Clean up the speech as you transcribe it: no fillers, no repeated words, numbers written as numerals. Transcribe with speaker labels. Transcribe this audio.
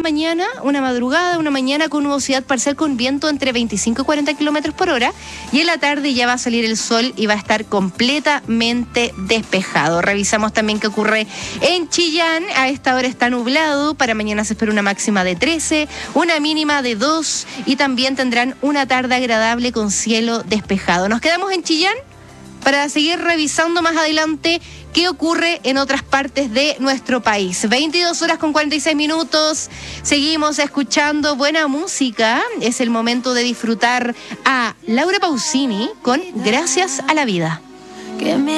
Speaker 1: mañana, una madrugada, una mañana con nubosidad parcial con viento entre 25 y 40 kilómetros por hora. Y en la tarde ya va a salir el sol y va a estar completamente despejado. Revisamos también qué ocurre en Chillán. A esta hora está nublado. Para mañana se espera una máxima de 13, una mínima de 2 y también tendrán una tarde agradable con cielo despejado. Nos quedamos en Chillán para seguir revisando más adelante qué ocurre en otras partes de nuestro país. 22 horas con 46 minutos. Seguimos escuchando buena música. Es el momento de disfrutar a Laura Pausini con Gracias a la Vida.